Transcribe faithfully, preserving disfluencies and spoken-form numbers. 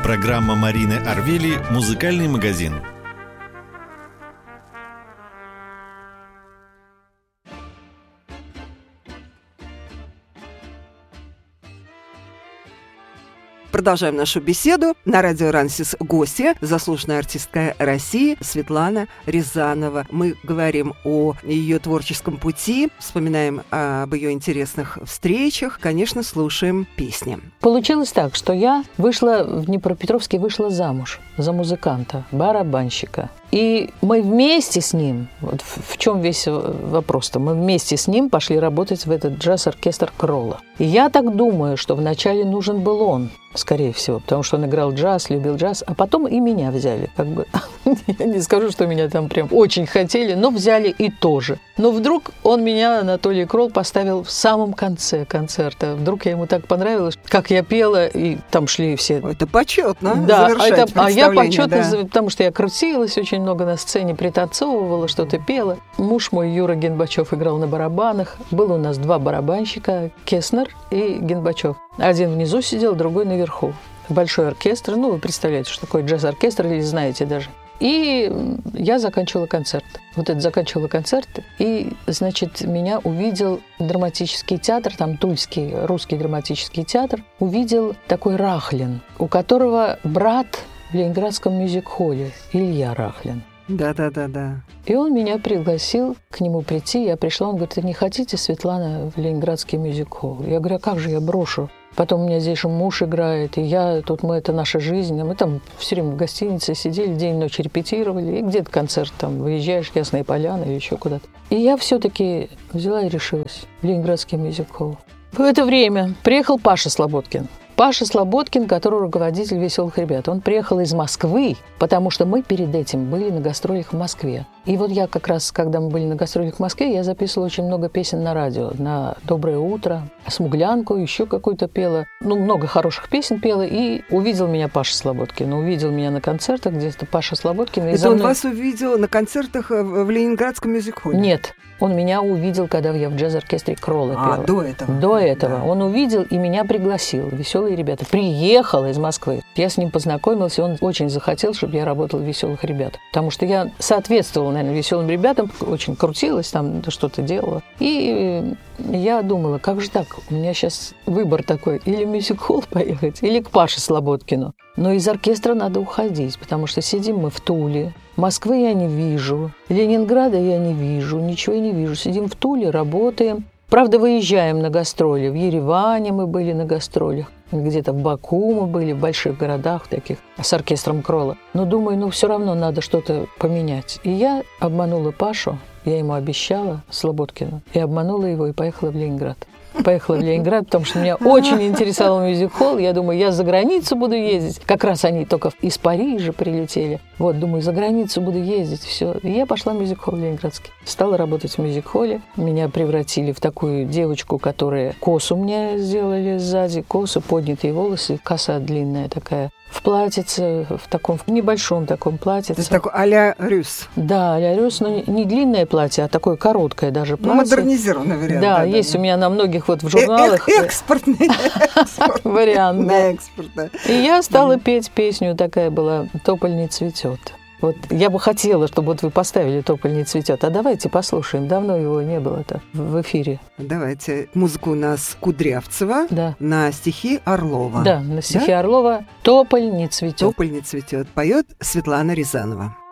Программа Марины Арвели «Музыкальный магазин». Продолжаем нашу беседу. На радио «Рансис» гостья, заслуженная артистка России Светлана Рязанова. Мы говорим о ее творческом пути, вспоминаем об ее интересных встречах, конечно, слушаем песни. Получилось так, что я вышла в Днепропетровске, вышла замуж за музыканта, барабанщика. И мы вместе с ним, вот в чем весь вопрос-то, мы вместе с ним пошли работать в этот джаз-оркестр Кролла. И я так думаю, что вначале нужен был он, скорее всего, потому что он играл джаз, любил джаз, а потом и меня взяли. Как бы, я не скажу, что меня там прям очень хотели, но взяли и тоже. Но вдруг он меня, Анатолий Кролл, поставил в самом конце концерта. Вдруг я ему так понравилась, как я пела, и там шли все... Это почетно, да, это, а я почетно, да. Потому что я крутилась очень много на сцене, пританцовывала, что-то пела. Муж мой, Юра Генбачев, играл на барабанах. Было у нас два барабанщика, Кеснер и Генбачев. Один внизу сидел, другой наверху. Большой оркестр, ну, вы представляете, что такое джаз-оркестр, или знаете даже. И я заканчивала концерт. Вот это заканчивала концерт, и, значит, меня увидел драматический театр, там Тульский, русский драматический театр, увидел такой Рахлин, у которого брат в Ленинградском мюзик-холле, Илья Рахлин. Да-да-да-да. И он меня пригласил к нему прийти. Я пришла, он говорит: «Вы не хотите, Светлана, в Ленинградский мюзик-холл?» Я говорю: «А как же я брошу? Потом у меня здесь же муж играет, и я, тут мы, это наша жизнь». Мы там все время в гостинице сидели, день-ночь репетировали, и где-то концерт, там, выезжаешь, Ясные Поляны или еще куда-то. И я все-таки взяла и решилась в Ленинградский мюзик-холл. В это время приехал Паша Слободкин. Паша Слободкин, который руководитель «Веселых ребят». Он приехал из Москвы, потому что мы перед этим были на гастролях в Москве. И вот я как раз, когда мы были на гастролях в Москве, я записывала очень много песен на радио. На «Доброе утро», «Смуглянку», еще какую-то пела. Ну, много хороших песен пела. И увидел меня Паша Слободкин. Увидел меня на концертах, где-то Паша Слободкин. Это он мной... вас увидел на концертах в Ленинградском мюзик-холле? Нет. Он меня увидел, когда я в джаз-оркестре Кролла пела. А, до этого? До этого. Да. Он увидел и меня пригласил. «Веселые ребята». Приехал из Москвы. Я с ним познакомилась, и он очень захотел, чтобы я работала в «Веселых ребятах». Потому что я соответствовала, наверное, «Веселым ребятам», очень крутилась, там что-то делала. И я думала, как же так? У меня сейчас выбор такой: или в мюзик-холл поехать, или к Паше Слободкину. Но из оркестра надо уходить, потому что сидим мы в Туле. Москвы я не вижу, Ленинграда я не вижу, ничего я не вижу. Сидим в Туле, работаем. Правда, выезжаем на гастроли. В Ереване мы были на гастролях, где-то в Баку мы были, в больших городах таких, с оркестром Кролла. Но думаю, ну все равно надо что-то поменять. И я обманула Пашу, я ему обещала, Слободкину, и обманула его, и поехала в Ленинград. Поехала в Ленинград, потому что меня очень интересовал мюзик-холл. Я думаю, я за границу буду ездить. Как раз они только из Парижа прилетели. Вот, думаю, за границу буду ездить, все. И я пошла в мюзик-холл ленинградский. Стала работать в мюзик-холле. Меня превратили в такую девочку, которая косу мне сделали сзади, косу, поднятые волосы, коса длинная такая. В платьице, в таком в небольшом таком платьице. То есть такой а-ля Рюс. Да, а-ля Рюс, но не длинное платье, а такое короткое даже платье. Модернизированный вариант. Да, да, есть да. у меня на многих вот в журналах. Экспортный вариант. На экспорт, да. И я стала петь песню, такая была «Тополь не цветет». Вот я бы хотела, чтобы вот вы поставили «Тополь не цветет». А давайте послушаем. Давно его не было-то в эфире. Давайте. Музыку у нас Кудрявцева, да. На стихи Орлова. Да, на стихи да? Орлова «Тополь не цветет». «Тополь не цветет». Поет Светлана Рязанова.